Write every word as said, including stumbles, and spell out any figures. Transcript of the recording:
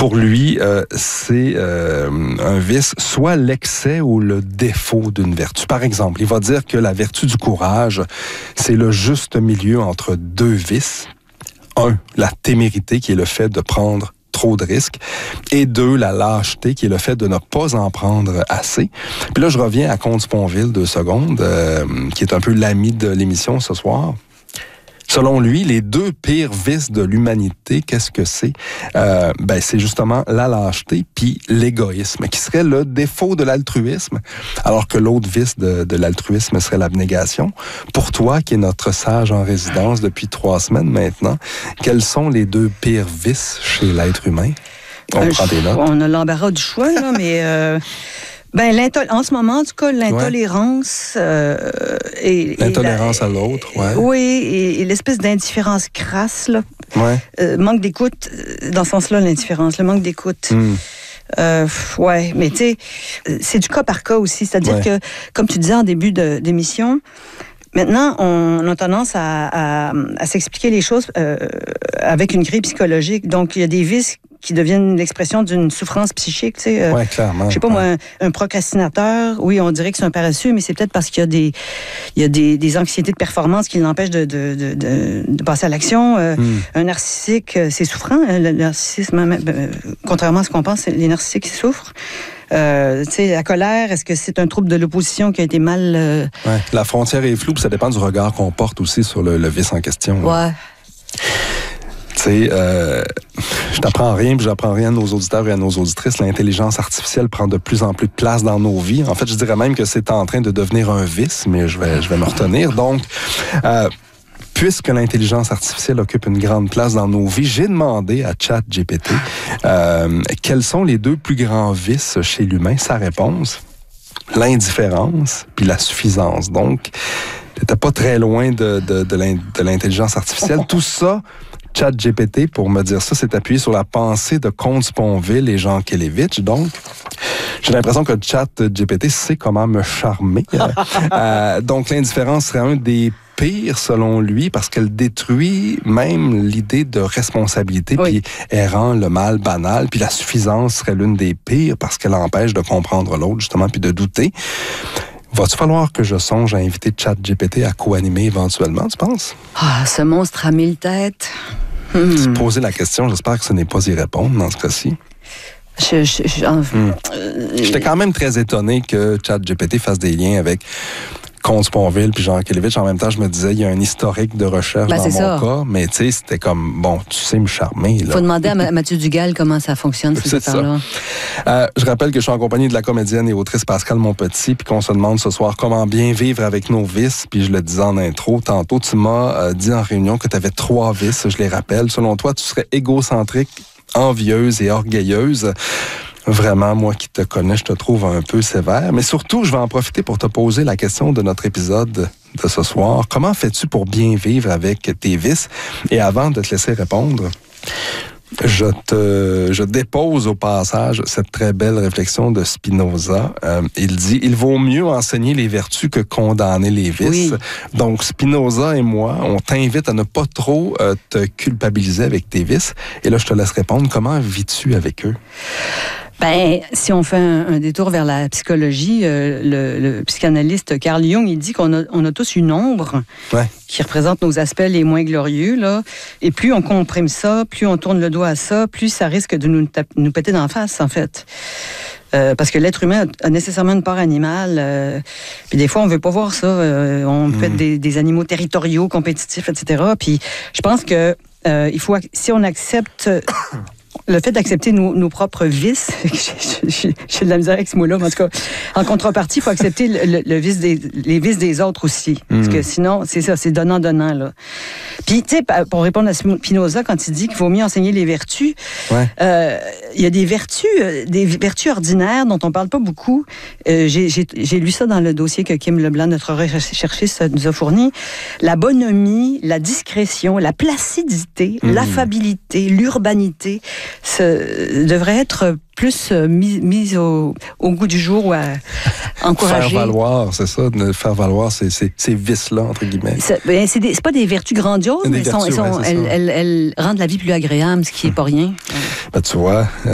Pour lui, euh, c'est euh, un vice, soit l'excès ou le défaut d'une vertu. Par exemple, il va dire que la vertu du courage, c'est le juste milieu entre deux vices. Un, la témérité, qui est le fait de prendre trop de risques. Et deux, la lâcheté, qui est le fait de ne pas en prendre assez. Puis là, je reviens à Comte-Sponville, deux secondes, euh, qui est un peu l'ami de l'émission ce soir. Selon lui, les deux pires vices de l'humanité, qu'est-ce que c'est? Euh, ben, c'est justement la lâcheté puis l'égoïsme, qui serait le défaut de l'altruisme, alors que l'autre vice de, de l'altruisme serait l'abnégation. Pour toi, qui est notre sage en résidence depuis trois semaines maintenant, quels sont les deux pires vices chez l'être humain? On euh, prend des notes. On a l'embarras du choix, là, mais... Euh... Ben, en ce moment, en tout cas, l'intolérance... Ouais. Euh, et, l'intolérance et la, à l'autre, ouais. Oui, et, et l'espèce d'indifférence crasse, là. Ouais. Euh, manque d'écoute, dans ce sens-là, l'indifférence, le manque d'écoute. Mm. Euh, ouais, mais tu sais, c'est du cas par cas aussi. C'est-à-dire ouais. que, comme tu disais en début de, d'émission, maintenant, on a tendance à, à, à s'expliquer les choses euh, avec une grille psychologique. Donc, il y a des vices qui deviennent l'expression d'une souffrance psychique, tu sais. Euh, oui, clairement. Je sais pas, moi, un, un procrastinateur, oui, on dirait que c'est un paresseux, mais c'est peut-être parce qu'il y a des, il y a des, des anxiétés de performance qui l'empêchent de, de, de, de, de passer à l'action. Euh, mm. Un narcissique, c'est souffrant. Hein, le narcissisme, euh, contrairement à ce qu'on pense, les narcissiques souffrent. Euh, tu sais, la colère, est-ce que c'est un trouble de l'opposition qui a été mal... Euh... Ouais, la frontière est floue, puis ça dépend du regard qu'on porte aussi sur le, le vice en question. Ouais. Là. Tu sais, euh, je t'apprends rien, puis j'apprends rien à nos auditeurs et à nos auditrices. L'intelligence artificielle prend de plus en plus de place dans nos vies. En fait, je dirais même que c'est en train de devenir un vice, mais je vais, je vais me retenir. Donc, euh, puisque l'intelligence artificielle occupe une grande place dans nos vies, j'ai demandé à ChatGPT euh, quels sont les deux plus grands vices chez l'humain. Sa réponse, l'indifférence puis la suffisance. Donc, t'étais pas très loin de, de, de l'intelligence artificielle. Tout ça... ChatGPT, pour me dire ça, s'est appuyé sur la pensée de Comte-Sponville et Jean Kelevitch. Donc, j'ai l'impression que ChatGPT sait comment me charmer. euh, donc, l'indifférence serait un des pires, selon lui, parce qu'elle détruit même l'idée de responsabilité, oui. Puis elle rend le mal banal. Puis la suffisance serait l'une des pires, parce qu'elle empêche de comprendre l'autre, justement, puis de douter. Va-t-il falloir que je songe à inviter ChatGPT à co-animer éventuellement, tu penses? Ah, ce monstre à mille têtes. Hmm. Tu posais la question, j'espère que ce n'est pas y répondre dans ce cas-ci. Je, je, je, hmm. euh, J'étais quand même très étonné que ChatGPT fasse des liens avec Comte-Sponville puis Jean Kelevitch. En même temps, je me disais, il y a un historique de recherche ben, dans mon ça. cas, mais tu sais, c'était comme, bon, tu sais me charmer. Il faut demander à Mathieu Dugal comment ça fonctionne, ces affaires-là. Euh, je rappelle que je suis en compagnie de la comédienne et autrice Pascale Monpetit, puis qu'on se demande ce soir comment bien vivre avec nos vices, puis je le disais en intro, tantôt, tu m'as euh, dit en réunion que tu avais trois vices, je les rappelle. Selon toi, tu serais égocentrique, envieuse et orgueilleuse. Vraiment, moi qui te connais, je te trouve un peu sévère. Mais surtout, je vais en profiter pour te poser la question de notre épisode de ce soir. Comment fais-tu pour bien vivre avec tes vices? Et avant de te laisser répondre, je te, je dépose au passage cette très belle réflexion de Spinoza. Euh, il dit, il vaut mieux enseigner les vertus que condamner les vices. Oui. Donc, Spinoza et moi, on t'invite à ne pas trop euh, te culpabiliser avec tes vices. Et là, je te laisse répondre. Comment vis-tu avec eux? Ben, si on fait un, un détour vers la psychologie, euh, le, le psychanalyste Carl Jung, il dit qu'on a, on a tous une ombre ouais. qui représente nos aspects les moins glorieux, là. Et plus on comprime ça, plus on tourne le doigt à ça, plus ça risque de nous, taper, nous péter d'en face, en fait. Euh, parce que l'être humain a nécessairement une part animale. Euh, puis des fois, on veut pas voir ça. Euh, on mmh. fait des, des animaux territoriaux, compétitifs, et cetera. Puis je pense que euh, il faut, si on accepte... Le fait d'accepter nos, nos propres vices, j'ai de la misère avec ce mot-là, mais en tout cas, en contrepartie, il faut accepter le, le, le vice des, les vices des autres aussi. Mmh. Parce que sinon, c'est ça, c'est donnant-donnant, là. Puis, tu sais, pour répondre à Spinoza, quand il dit qu'il vaut mieux enseigner les vertus, ouais. euh, il y a des vertus, des vertus ordinaires dont on parle pas beaucoup. Euh, j'ai lu ça dans le dossier que Kim Leblanc, notre recherchiste, nous a fourni. La bonhomie, la discrétion, la placidité, mmh. l'affabilité, l'urbanité, ce devrait être plus euh, mis, mis au, au goût du jour ou à encourager. Faire valoir, c'est ça, de faire valoir ces, ces, ces vices-là, entre guillemets. Ben, c'est, des, c'est pas des vertus grandioses, des mais vertus, sont, ouais, sont, elles, elles, elles rendent la vie plus agréable, ce qui n'est pas rien. Ben, tu vois...